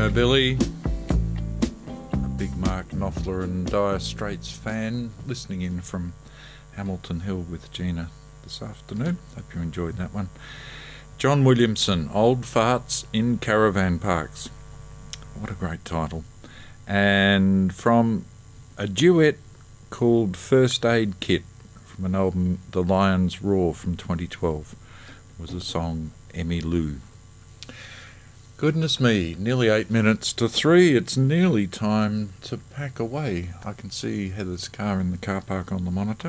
Emo Billy, a big Mark Knopfler and Dire Straits fan, listening in from Hamilton Hill with Gina this afternoon. Hope you enjoyed that one. John Williamson, Old Farts in Caravan Parks. What a great title. And from a duet called First Aid Kit from an album, The Lion's Roar from 2012, was a song, Emmy Lou. Goodness me, nearly 8 minutes to 3. It's nearly time to pack away. I can see Heather's car in the car park on the monitor.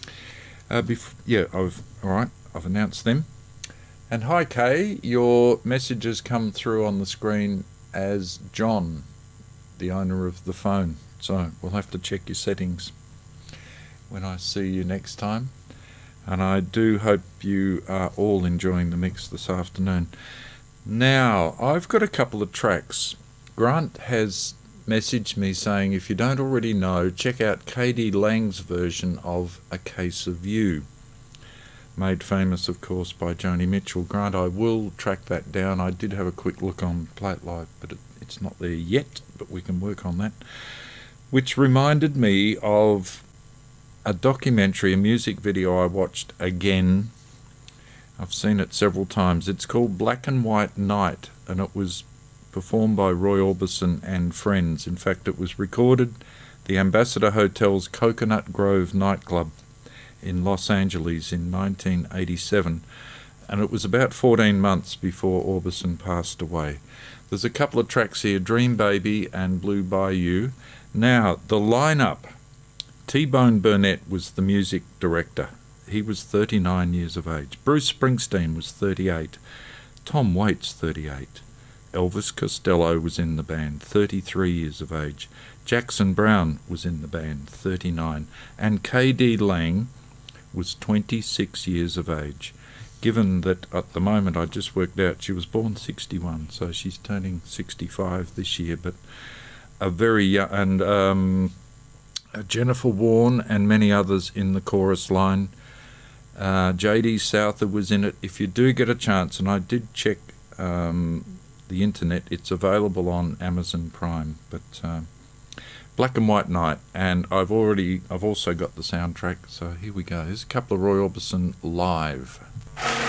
I've announced them. And hi Kay, your messages come through on the screen as John, the owner of the phone. So we'll have to check your settings when I see you next time. And I do hope you are all enjoying the mix this afternoon. Now, I've got a couple of tracks. Grant has messaged me saying, if you don't already know, check out K.D. Lang's version of A Case of You. Made famous, of course, by Joni Mitchell. Grant, I will track that down. I did have a quick look on Play It Live, but it's not there yet, but we can work on that. Which reminded me of a documentary, a music video I watched again. I've seen it several times. It's called Black and White Night, and it was performed by Roy Orbison and friends. In fact, it was recorded the Ambassador Hotel's Coconut Grove nightclub in Los Angeles in 1987, and it was about 14 months before Orbison passed away. There's a couple of tracks here, Dream Baby and Blue Bayou. Now, the lineup. T-Bone Burnett was the music director. He was 39 years of age. Bruce Springsteen was 38. Tom Waits, 38. Elvis Costello was in the band, 33 years of age. Jackson Browne was in the band, 39. And K.D. Lang was 26 years of age. Given that at the moment, I just worked out, she was born 61, so she's turning 65 this year, but a very young, and Jennifer Warne and many others in the chorus line. J.D. Souther was in it. If you do get a chance, and I did check the internet, it's available on Amazon Prime. But Black and White Night, and I've also got the soundtrack. So here we go. There's a couple of Roy Orbison live.